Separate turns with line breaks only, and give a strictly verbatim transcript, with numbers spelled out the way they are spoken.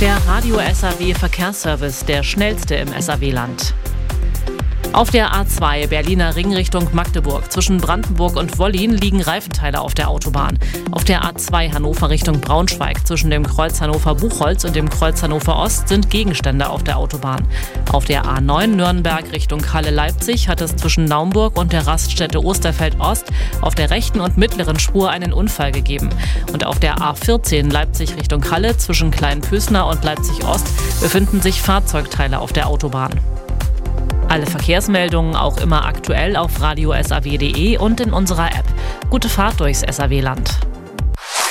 Der Radio S A W Verkehrsservice, der schnellste im S A W-Land. Auf der A zwei Berliner Ring Richtung Magdeburg zwischen Brandenburg und Wollin liegen Reifenteile auf der Autobahn. Auf der A zwei Hannover Richtung Braunschweig zwischen dem Kreuz Hannover-Buchholz und dem Kreuz Hannover Ost sind Gegenstände auf der Autobahn. Auf der A neun Nürnberg Richtung Halle-Leipzig hat es zwischen Naumburg und der Raststätte Osterfeld Ost auf der rechten und mittleren Spur einen Unfall gegeben. Und auf der A vierzehn Leipzig Richtung Halle zwischen Kleinpüßner und Leipzig Ost befinden sich Fahrzeugteile auf der Autobahn. Alle Verkehrsmeldungen auch immer aktuell auf radio S A W punkt de und in unserer App. Gute Fahrt durchs S A W-Land.